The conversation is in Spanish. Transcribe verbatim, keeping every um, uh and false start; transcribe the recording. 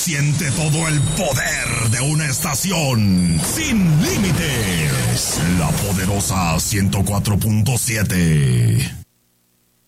Siente todo el poder de una estación sin límites. La poderosa ciento cuatro punto siete.